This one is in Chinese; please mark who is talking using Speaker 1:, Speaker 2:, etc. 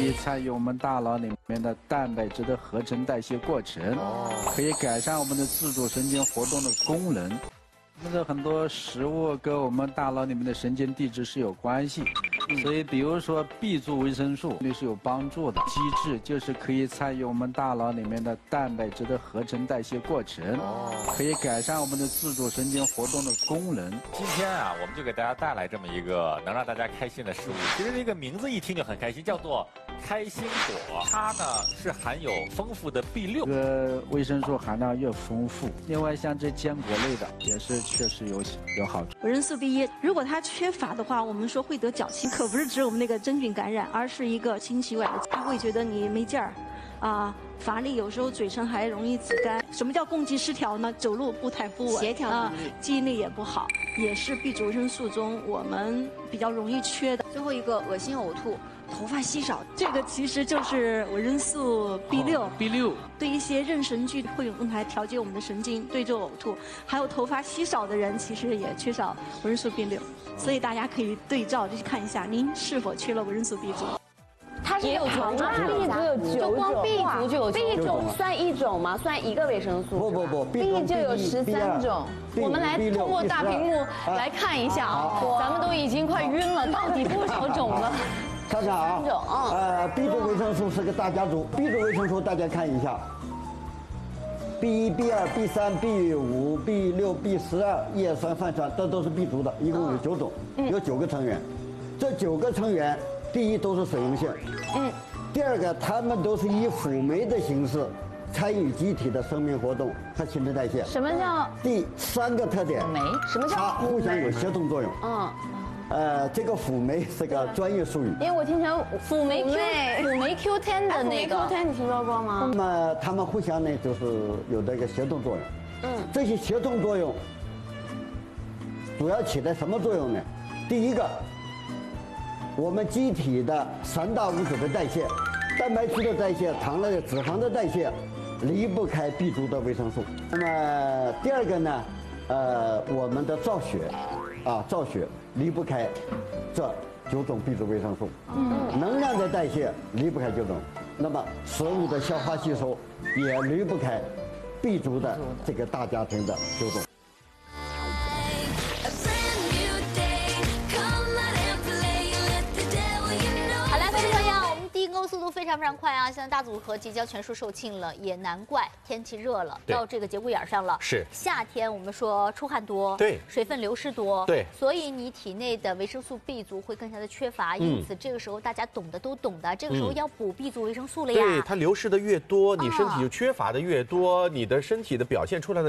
Speaker 1: 以参与我们大脑里面的蛋白质的合成代谢过程，可以改善我们的自主神经活动的功能。我们的很多食物跟我们大脑里面的神经递质是有关系，所以比如说 B 族维生素对是有帮助的。机制就是可以参与我们大脑里面的蛋白质的合成代谢过程，可以改善我们的自主神经活动的功能。
Speaker 2: 今天啊，我们就给大家带来这么一个能让大家开心的食物。其实这个名字一听就很开心，叫做开心果。它呢是含有丰富的 B6，
Speaker 1: 这个维生素含量越丰富。另外像这坚果类的也是确实有好处。
Speaker 3: 维生素 B1，如果它缺乏的话，我们说会得脚气，可不是指我们那个真菌感染，而是一个心血管的，它会觉得你没劲儿，乏力，有时候嘴唇还容易紫干。什么叫共济失调呢？走路步态不稳，
Speaker 4: 协调
Speaker 3: 记忆力也不好，也是 B 族维生素中我们比较容易缺的。
Speaker 4: 最后一个恶心呕吐，头发稀少，
Speaker 3: 这个其实就是维生素 B6。
Speaker 1: B6
Speaker 3: 对一些妊娠剧会用来调节我们的神经，对这呕吐，还有头发稀少的人，其实也缺少维生素 B6，所以大家可以对照就去看一下，您是否缺了维生素 B 族。
Speaker 4: 它是有9种
Speaker 5: ，B 族有9种，
Speaker 4: 就光 B 族就有
Speaker 5: ，B 种算一种吗？算一个维生素？
Speaker 6: 不
Speaker 5: ，B 就有13种。
Speaker 4: 我们来通过大屏幕来看一下啊，咱们都已经快晕了，到底多少种了？
Speaker 6: 看看啊，B 族维生素是个大家族。B 族维生素大家看一下 ，B1、B2、B3、B5、B6、B12叶酸、泛酸，这都是 B 族的，一共有9种，有9个成员。这9个成员，第一都是水溶性，第二个它们都是以辅酶的形式参与机体的生命活动和新陈代谢。
Speaker 5: 什么叫？
Speaker 6: 第3个特点，
Speaker 5: 什么叫？
Speaker 6: 它互相有协同作用。这个辅酶是个专业术语。
Speaker 5: 因为我听成辅酶 Q10 的那个，Q10 你听说过吗？
Speaker 6: 那么它们互相呢，就是有这个协同作用。这些协同作用主要起到什么作用呢？第一个，我们机体的3大物质的代谢，蛋白质的代谢、糖类、脂肪的代谢，离不开 B 族的维生素。那么第二个呢，我们的造血离不开这9种 B 族维生素。能量的代谢离不开9种。那么食物的消化吸收也离不开 B 族的这个大家庭的9种。
Speaker 7: 速度非常快啊！现在大组合即将全数售罄了，也难怪天气热了，到这个节骨眼上了。
Speaker 2: 是
Speaker 7: 夏天，我们说出汗多，
Speaker 2: 对，
Speaker 7: 水分流失多，
Speaker 2: 对，
Speaker 7: 所以你体内的维生素 B 族会更加的缺乏。因此，这个时候大家懂的都懂的，这个时候要补 B 族维生素了呀。
Speaker 8: 对，它流失的越多，你身体就缺乏的越多，你的身体的表现出来的。